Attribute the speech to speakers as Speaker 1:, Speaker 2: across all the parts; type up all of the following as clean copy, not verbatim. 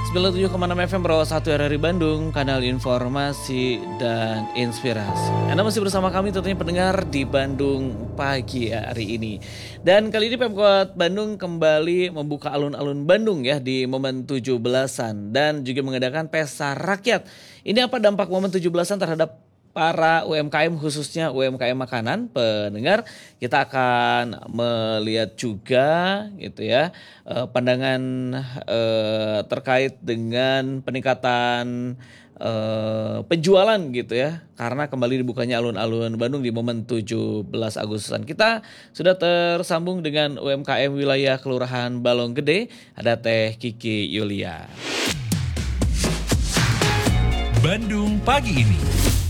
Speaker 1: 97,6 FM Rawa 1 RRI Bandung, kanal informasi dan inspirasi. Anda masih bersama kami tentunya pendengar di Bandung pagi hari ini. Dan kali ini Pemkot Bandung kembali membuka alun-alun Bandung ya di momen 17-an dan juga mengadakan pesta rakyat. Ini apa dampak momen 17-an terhadap para UMKM khususnya UMKM makanan pendengar. Kita akan melihat juga gitu ya pandangan terkait dengan peningkatan penjualan gitu ya karena kembali dibukanya alun-alun Bandung di momen 17 Agustusan. Kita sudah tersambung dengan UMKM wilayah Kelurahan Balong Gede, ada Teh Kiki Yulia.
Speaker 2: Bandung pagi ini.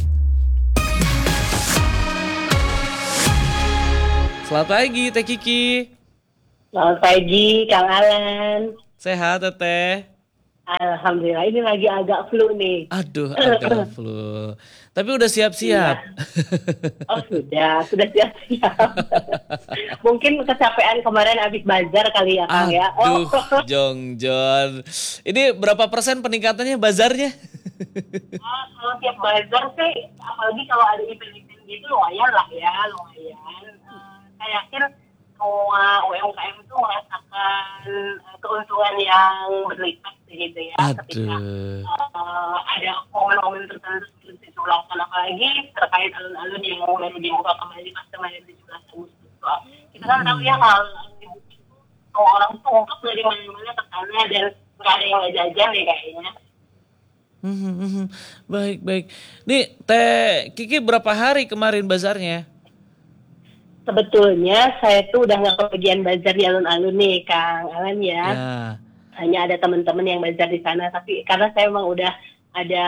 Speaker 1: Selamat pagi Teh Kiki.
Speaker 3: Selamat pagi Kang Alan.
Speaker 1: Sehat Teteh?
Speaker 3: Alhamdulillah, ini lagi agak flu nih.
Speaker 1: Aduh agak flu. Tapi udah siap-siap.
Speaker 3: Iya. Oh sudah siap-siap. Mungkin kecapean kemarin habis bazar kali ya Kang ya.
Speaker 1: Aduh Jongjon. Ini berapa persen peningkatannya bazarnya?
Speaker 3: Kalau tiap bazar sih, apalagi kalau ada event-event gitu lumayan lah ya, lumayan. Saya yakin semua UMKM itu merasakan keuntungan yang berlipat gitu ya. Ketika ada momen-momen tertentu seperti 17-an, apalagi terkait alun-alun yang baru dibuka kembali pas kemarin 17 Agustus. Kita kan tahu ya hal semua orang tuh ungkap dari mana-mana ke sana dan nggak ada yang nggak jajan deh kayaknya.
Speaker 1: Baik. Nih Teh Kiki berapa hari kemarin bazarnya?
Speaker 3: Sebetulnya saya tuh udah nggak kebagian bazar di alun-alun nih Kang Alan ya. Hanya ada teman-teman yang bazar di sana, tapi karena saya memang udah ada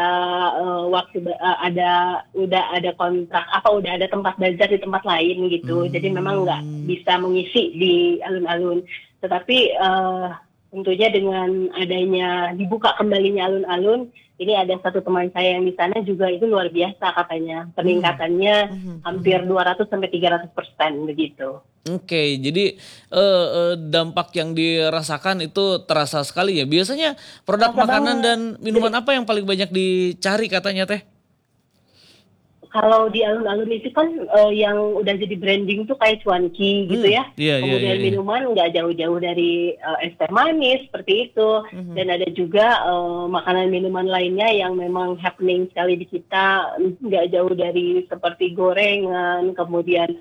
Speaker 3: udah ada kontrak udah ada tempat bazar di tempat lain gitu. Jadi memang nggak bisa mengisi di alun-alun. Tetapi tentunya dengan adanya dibuka kembalinya alun-alun, ini ada satu teman saya yang di sana juga itu luar biasa katanya. Peningkatannya hampir 200-300% begitu.
Speaker 1: Oke, jadi dampak yang dirasakan itu terasa sekali ya. Biasanya produk makanan dan minuman apa yang paling banyak dicari katanya Teh?
Speaker 3: Kalau di alun-alun itu kan yang udah jadi branding tuh kayak cuanki gitu ya. Kemudian minuman nggak jauh-jauh dari es teh manis seperti itu. Dan ada juga makanan minuman lainnya yang memang happening sekali di kita. Nggak jauh dari seperti gorengan, kemudian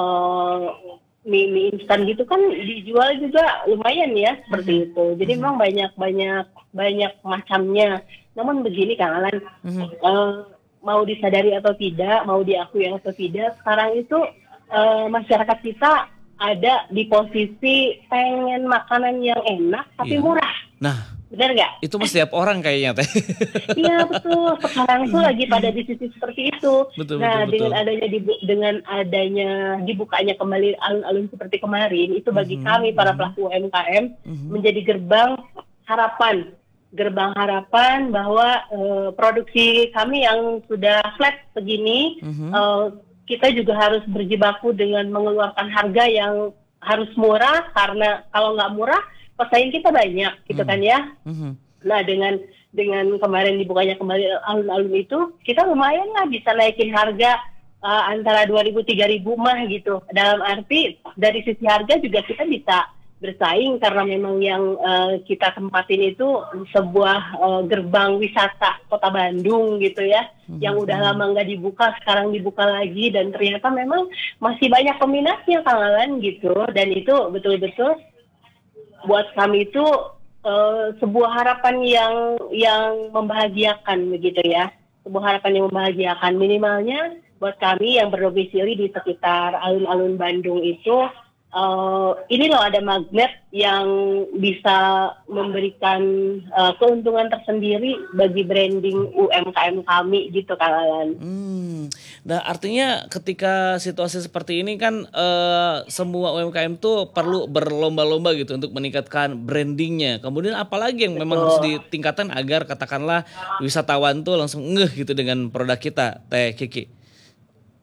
Speaker 3: mie instan gitu kan dijual juga lumayan ya seperti itu. Jadi memang banyak macamnya. Namun begini Kang Alan, mau disadari atau tidak, mau diakui atau tidak, sekarang itu masyarakat kita ada di posisi pengen makanan yang enak tapi murah. Nah, benar nggak?
Speaker 1: Itu mah setiap orang kayaknya Teh.
Speaker 3: Iya betul. Sekarang itu lagi pada di sisi seperti itu.
Speaker 1: Betul.
Speaker 3: Dengan adanya dibukanya kembali alun-alun seperti kemarin, itu bagi kami para pelaku UMKM menjadi gerbang harapan bahwa produksi kami yang sudah flat begini, kita juga harus berjibaku dengan mengeluarkan harga yang harus murah, karena kalau nggak murah pesaing kita banyak gitu kan ya. Nah dengan kemarin dibukanya kembali alun-alun itu, kita lumayan lah bisa naikin harga antara 2.000-3.000 mah gitu. Dalam arti dari sisi harga juga kita bisa bersaing karena memang yang kita tempatin itu sebuah gerbang wisata Kota Bandung gitu ya, yang udah lama nggak dibuka, sekarang dibuka lagi dan ternyata memang masih banyak peminatnya Kang Alan gitu. Dan itu betul-betul buat kami itu sebuah harapan yang membahagiakan begitu ya, sebuah harapan yang membahagiakan. Minimalnya buat kami yang berdomisili di sekitar alun-alun Bandung itu, ini loh ada magnet yang bisa memberikan keuntungan tersendiri bagi branding UMKM kami gitu Kang Alan.
Speaker 1: Nah artinya ketika situasi seperti ini kan semua UMKM tuh perlu berlomba-lomba gitu untuk meningkatkan brandingnya. Kemudian apalagi yang memang harus ditingkatkan agar katakanlah wisatawan tuh langsung ngeh gitu dengan produk kita Teh Kiki?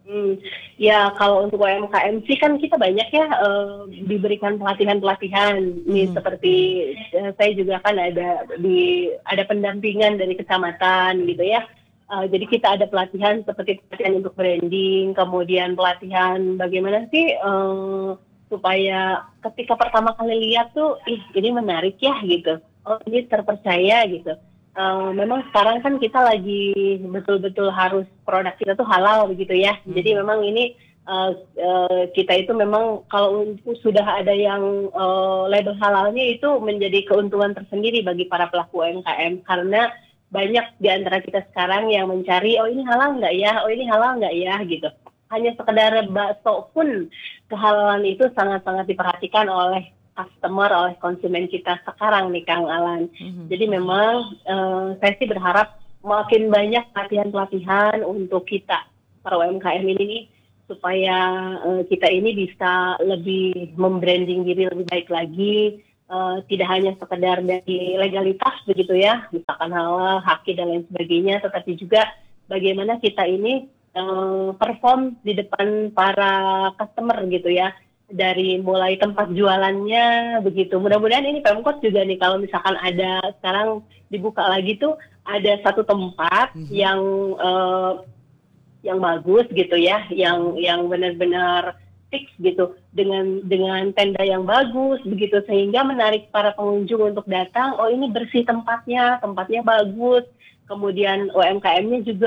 Speaker 3: Hmm, ya kalau untuk UMKM sih kan kita banyak ya diberikan pelatihan-pelatihan. Ini seperti saya juga kan ada pendampingan dari kecamatan gitu ya. Jadi kita ada pelatihan seperti pelatihan untuk branding, kemudian pelatihan bagaimana sih supaya ketika pertama kali lihat tuh, ini menarik ya gitu. Oh ini terpercaya gitu. Memang sekarang kan kita lagi betul-betul harus produk kita tuh halal begitu ya. Jadi memang ini kita itu memang kalau sudah ada yang label halalnya itu menjadi keuntungan tersendiri bagi para pelaku UMKM karena banyak di antara kita sekarang yang mencari oh ini halal nggak ya, oh ini halal nggak ya gitu. Hanya sekedar bakso pun kehalalan itu sangat-sangat diperhatikan oleh customer, oleh konsumen kita sekarang nih Kang Alan. Jadi memang saya sih berharap makin banyak pelatihan-pelatihan untuk kita para UMKM ini nih supaya kita ini bisa lebih membranding diri lebih baik lagi, tidak hanya sekedar dari legalitas begitu ya, misalkan halal, haki dan lain sebagainya, tetapi juga bagaimana kita ini perform di depan para customer gitu ya. Dari mulai tempat jualannya begitu. Mudah-mudahan ini Pemkot juga nih kalau misalkan ada sekarang dibuka lagi tuh ada satu tempat yang bagus gitu ya, yang benar-benar fix gitu dengan tenda yang bagus begitu sehingga menarik para pengunjung untuk datang. Oh ini bersih tempatnya bagus. Kemudian UMKM-nya juga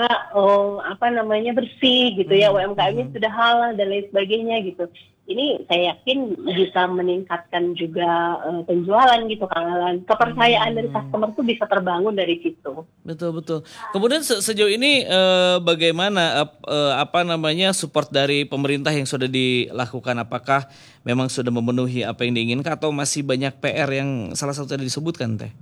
Speaker 3: bersih gitu ya, UMKM-nya sudah halal dan lain sebagainya gitu. Ini saya yakin bisa meningkatkan juga penjualan gitu Kang Alan. Kepercayaan dari customer tuh bisa terbangun dari situ.
Speaker 1: Betul. Kemudian sejauh ini bagaimana support dari pemerintah yang sudah dilakukan? Apakah memang sudah memenuhi apa yang diinginkan atau masih banyak PR yang salah satu tadi disebutkan Teh?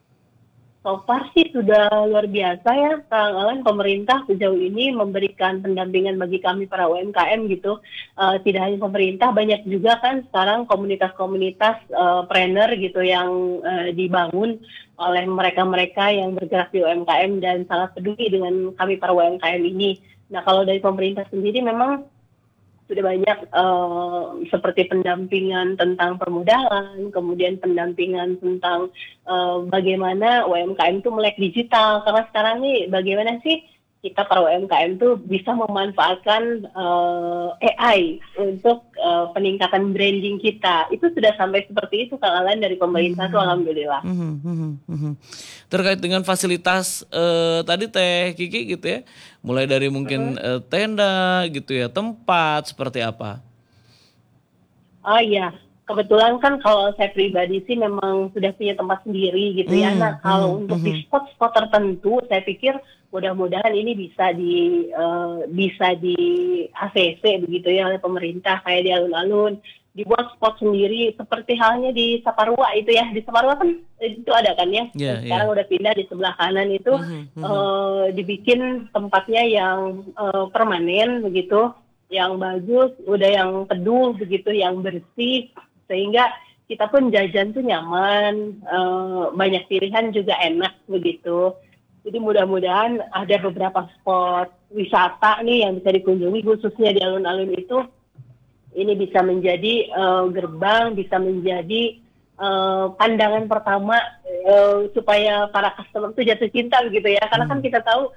Speaker 3: So far sih sudah luar biasa ya Kang Alan, pemerintah sejauh ini memberikan pendampingan bagi kami para UMKM gitu. Tidak hanya pemerintah, banyak juga kan sekarang komunitas-komunitas trainer gitu yang dibangun oleh mereka-mereka yang bergerak di UMKM dan sangat peduli dengan kami para UMKM ini. Nah kalau dari pemerintah sendiri memang sudah banyak seperti pendampingan tentang permodalan, kemudian pendampingan tentang bagaimana UMKM itu melek digital. Karena sekarang nih bagaimana sih kita para UMKM tuh bisa memanfaatkan AI untuk peningkatan branding kita. Itu sudah sampai seperti itu Kang Alan dari pemerintah tuh alhamdulillah.
Speaker 1: Terkait dengan fasilitas tadi Teh Kiki gitu ya, mulai dari mungkin tenda gitu ya, tempat seperti apa?
Speaker 3: Oh iya, kebetulan kan kalau saya pribadi sih memang sudah punya tempat sendiri gitu ya. Nah kalau untuk di spot-spot tertentu, saya pikir mudah-mudahan ini bisa di ACC begitu ya oleh pemerintah kayak di alun-alun. Dibuat spot sendiri seperti halnya di Saparua itu ya. Di Saparua kan itu ada kan ya. Sekarang udah pindah di sebelah kanan itu dibikin tempatnya yang permanen begitu, yang bagus, udah yang teduh begitu, yang bersih sehingga kita pun jajan tuh nyaman, banyak pilihan juga enak begitu. Jadi mudah-mudahan ada beberapa spot wisata nih yang bisa dikunjungi khususnya di alun-alun itu. Ini bisa menjadi gerbang, bisa menjadi pandangan pertama supaya para customer itu jatuh cinta gitu ya. Karena kan kita tahu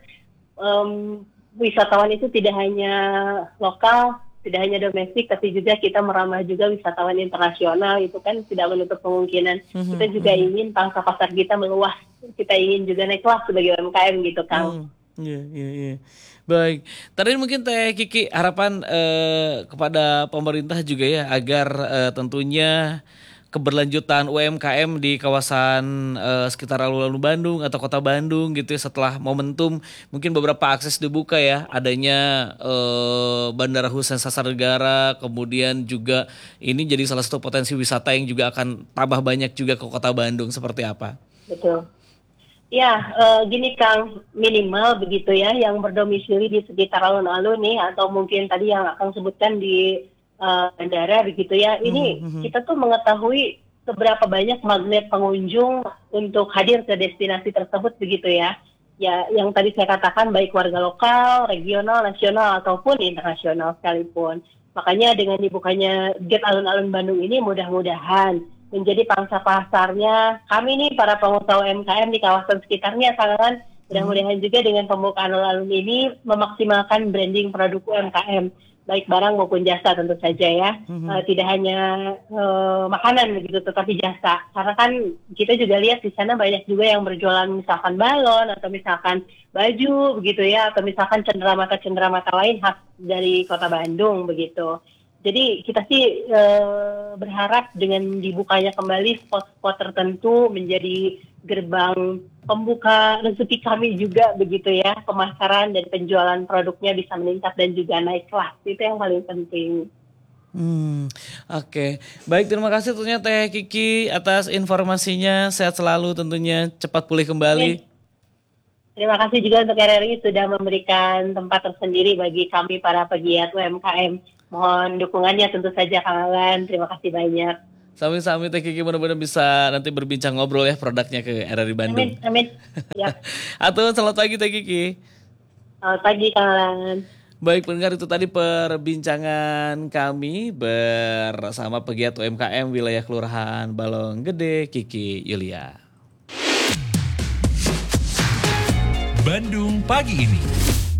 Speaker 3: wisatawan itu tidak hanya lokal, tidak hanya domestik, tapi juga kita meramah juga wisatawan internasional. Itu kan tidak menutup kemungkinan. Kita juga ingin pangsa pasar kita meluas. Kita ingin juga naik kelas sebagai UMKM gitu Kang.
Speaker 1: Iya. Baik, tadi mungkin Teh Kiki harapan kepada pemerintah juga ya agar tentunya keberlanjutan UMKM di kawasan sekitar alun-alun Bandung atau kota Bandung gitu ya setelah momentum mungkin beberapa akses dibuka ya, adanya Bandara Hussein Sasranegara, kemudian juga ini jadi salah satu potensi wisata yang juga akan tambah banyak juga ke kota Bandung, seperti apa?
Speaker 3: Betul. Ya, gini Kang, minimal begitu ya, yang berdomisili di sekitar alun-alun nih, atau mungkin tadi yang Kang sebutkan di bandara begitu ya. Ini kita tuh mengetahui seberapa banyak magnet pengunjung untuk hadir ke destinasi tersebut begitu ya. ya yang tadi saya katakan baik warga lokal, regional, nasional ataupun internasional sekalipun. Makanya dengan dibukanya gate alun-alun Bandung ini mudah-mudahan menjadi pangsa pasarnya kami nih para pengusaha UMKM di kawasan sekitarnya, Kang. Mudah-mudahan juga dengan pembukaan alun-alun ini memaksimalkan branding produk UMKM, baik barang maupun jasa tentu saja ya. Tidak hanya makanan begitu, tetapi jasa. Karena kan kita juga lihat di sana banyak juga yang berjualan misalkan balon atau misalkan baju begitu ya, atau misalkan cenderamata lain khas dari Kota Bandung begitu. Jadi kita sih berharap dengan dibukanya kembali spot-spot tertentu menjadi gerbang pembuka rezeki kami juga begitu ya, pemasaran dan penjualan produknya bisa meningkat dan juga naik kelas, itu yang paling penting.
Speaker 1: Oke. Baik, terima kasih tentunya Teh Kiki atas informasinya, sehat selalu tentunya, cepat pulih kembali.
Speaker 3: Terima kasih juga untuk RRI sudah memberikan tempat tersendiri bagi kami para pegiat UMKM. Mohon dukungannya tentu saja Kang Alan, terima kasih banyak.
Speaker 1: Sami-sami Teh Kiki, mudah-mudahan bisa nanti berbincang ngobrol ya produknya ke RRI Bandung.
Speaker 3: Amin. Ya.
Speaker 1: Atau selamat pagi Teh Kiki.
Speaker 3: Selamat pagi Kang Alan.
Speaker 1: Baik pendengar, itu tadi perbincangan kami bersama pegiat UMKM wilayah Kelurahan Balong Gede, Kiki Yulia.
Speaker 2: Bandung pagi ini.